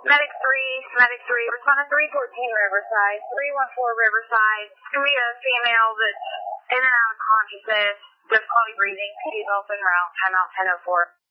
Medic 3, responding 314 Riverside, 314 Riverside. It's going to be a female that's in and out of consciousness, difficulty breathing, she's also en route, timeout 1004.